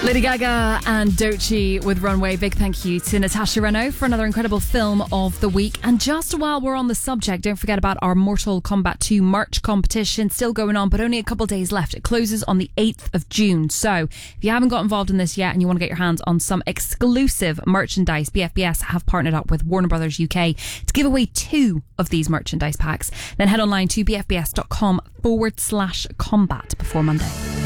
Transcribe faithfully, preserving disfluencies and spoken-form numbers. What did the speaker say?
Lady Gaga and Doechii with Runway. Big thank you to Natasha Renaud for another incredible film of the week. And just while we're on the subject, don't forget about our Mortal Kombat two merch competition. Still going on, but only a couple days left. It closes on the eighth of June. So if you haven't got involved in this yet and you want to get your hands on some exclusive merchandise, B F B S have partnered up with Warner Brothers U K to give away two of these merchandise packs. Then head online to bfbs.com forward slash combat before Monday.